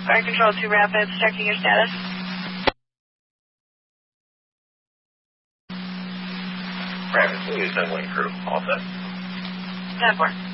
Fire Control 2 Rapids, checking your status. Rapids, Louis, 7 crew, all set. 10-4.